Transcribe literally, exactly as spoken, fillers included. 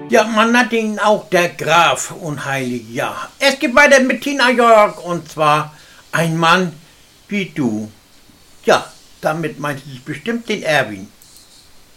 Ja, man nannte ihn auch der Graf Unheilig, ja. Es geht weiter mit Tina Jörg und zwar ein Mann wie du. Ja, damit meint es bestimmt den Erwin.